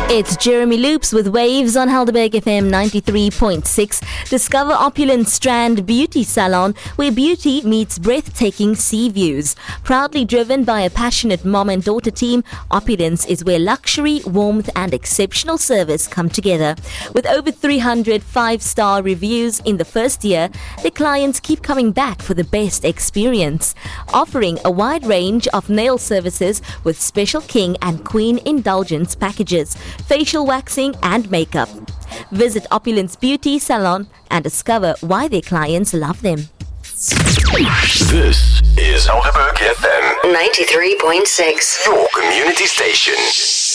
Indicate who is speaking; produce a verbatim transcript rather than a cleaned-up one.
Speaker 1: It's Jeremy Loops with Waves on Helderberg F M ninety-three point six. Discover Opulent Strand Beauty Salon, where beauty meets breathtaking sea views. Proudly driven by a passionate mom and daughter team, Opulence is where luxury, warmth and exceptional service come together. With over three hundred five-star reviews in the first year, the clients keep coming back for the best experience. Offering a wide range of nail services with special king and queen indulgence packages, facial waxing and makeup. Visit Opulence Beauty Salon and discover why their clients love them.
Speaker 2: This is Helderberg F M
Speaker 3: ninety-three point six,
Speaker 2: your community station.